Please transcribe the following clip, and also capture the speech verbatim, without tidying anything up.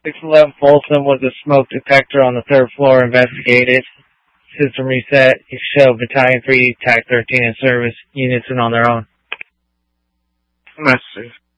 six eleven Folsom was a smoke detector on the third floor investigated. System reset. You show Battalion three, T A C thirteen in service. Units and on their own. Message.